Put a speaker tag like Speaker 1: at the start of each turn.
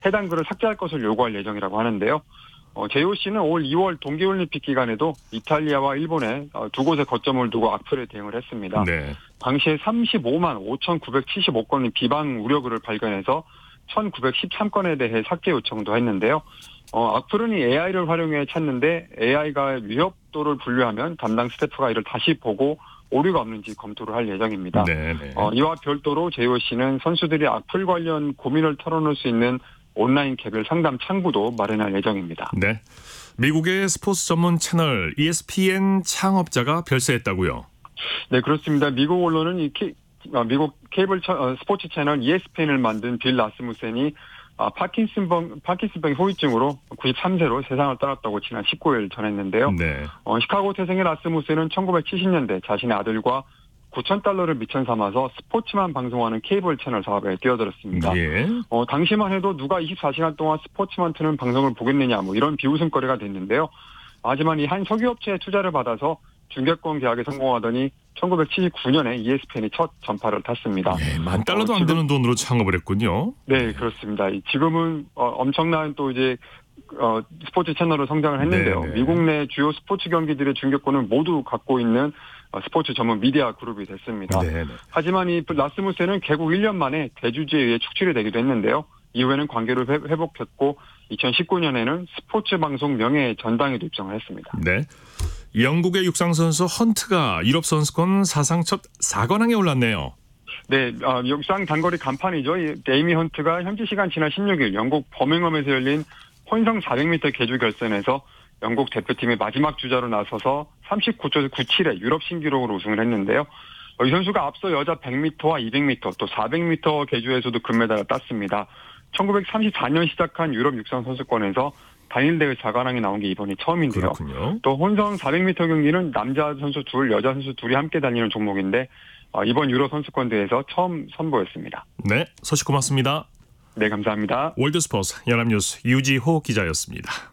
Speaker 1: 해당 글을 삭제할 것을 요구할 예정이라고 하는데요. JOC는 올 2월 동계올림픽 기간에도 이탈리아와 일본에 두 곳에 거점을 두고 악플에 대응을 했습니다.
Speaker 2: 네.
Speaker 1: 당시에 35만 5,975건의 비방 우려글을 발견해서 1,913건에 대해 삭제 요청도 했는데요. 악플은 이 AI를 활용해 찾는데 AI가 위협도를 분류하면 담당 스태프가 이를 다시 보고 오류가 없는지 검토를 할 예정입니다.
Speaker 2: 네네.
Speaker 1: 이와 별도로 JOC는 선수들이 악플 관련 고민을 털어놓을 수 있는 온라인 개별 상담 창구도 마련할 예정입니다.
Speaker 2: 네. 미국의 스포츠 전문 채널 ESPN 창업자가 별세했다고요?
Speaker 1: 네, 그렇습니다. 미국 언론은 미국 케이블 스포츠 채널 ESPN을 만든 빌 라스무센이 파킨슨병 후유증으로 93세로 세상을 떠났다고 지난 19일 전했는데요.
Speaker 2: 네.
Speaker 1: 시카고 태생의 라스무센은 1970년대 자신의 아들과 $9,000를 미천 삼아서 스포츠만 방송하는 케이블 채널 사업에 뛰어들었습니다.
Speaker 2: 예.
Speaker 1: 당시만 해도 누가 24시간 동안 스포츠만 트는 방송을 보겠느냐 이런 비웃음거리가 됐는데요. 하지만 이 한 석유업체의 투자를 받아서 중계권 계약에 성공하더니 1979년에 ESPN이 첫 전파를 탔습니다.
Speaker 2: 예, $10,000도 안 되는 돈으로 창업을 했군요.
Speaker 1: 네, 그렇습니다. 지금은 엄청난 또 이제 스포츠 채널로 성장을 했는데요.
Speaker 2: 네네.
Speaker 1: 미국 내 주요 스포츠 경기들의 중계권을 모두 갖고 있는 스포츠 전문 미디어 그룹이 됐습니다.
Speaker 2: 네네.
Speaker 1: 하지만 이 라스무센은 개국 1년 만에 대주주에 의해 축출이 되기도 했는데요. 이후에는 관계를 회복했고 2019년에는 스포츠 방송 명예 전당에도 입성을 했습니다.
Speaker 2: 네. 영국의 육상 선수 헌트가 유럽 선수권 사상 첫 4관왕에 올랐네요.
Speaker 1: 네, 육상 단거리 간판이죠. 데이미 헌트가 현지 시간 지난 16일 영국 버밍엄에서 열린 혼성 400m 계주 결선에서 영국 대표팀의 마지막 주자로 나서서 39.97의 유럽 신기록으로 우승을 했는데요. 이 선수가 앞서 여자 100m와 200m 또 400m 계주에서도 금메달을 땄습니다. 1934년 시작한 유럽 육상 선수권에서 단일 대회 4관왕이 나온 게 이번이 처음인데요.
Speaker 2: 그렇군요.
Speaker 1: 또 혼성 400m 경기는 남자 선수 둘, 여자 선수 둘이 함께 다니는 종목인데 이번 유럽 선수권 대회에서 처음 선보였습니다.
Speaker 2: 네, 소식 고맙습니다.
Speaker 1: 네, 감사합니다.
Speaker 2: 월드스포츠 연합뉴스 유지호 기자였습니다.